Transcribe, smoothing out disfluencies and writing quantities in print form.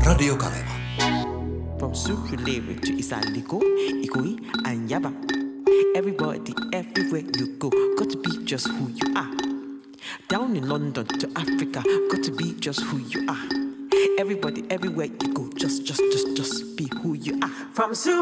Radio Kaleva. From Surulere to Isaliko, Ikoi, and Yaba. Everybody, everywhere you go, got to be just who you are. Down in London to Africa, got to be just who you are. Everybody, everywhere you go, just be who you are. From